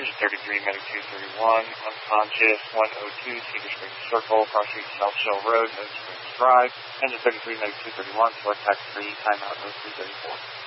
Engine 33, Medic 231, unconscious, 102, Cedar Springs Circle, Cross Street, South Shell Road, Nose Springs Drive. Engine 33, Medic 231, select tax 3, timeout 0334.